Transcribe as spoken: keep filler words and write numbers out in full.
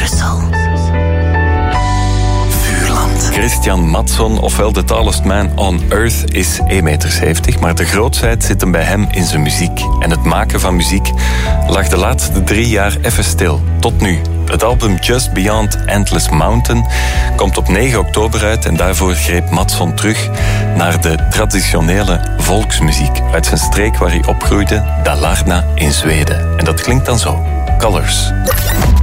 Brussel. Vuurland. Christian Mattsson, ofwel de tallest man on earth, is één meter zeventig, maar de grootheid zit hem bij hem in zijn muziek. En het maken van muziek lag de laatste drie jaar even stil. Tot nu. Het album Just Beyond Endless Mountain komt op negen oktober uit en daarvoor greep Mattsson terug naar de traditionele volksmuziek uit zijn streek waar hij opgroeide, Dalarna in Zweden. En dat klinkt dan zo. Colors.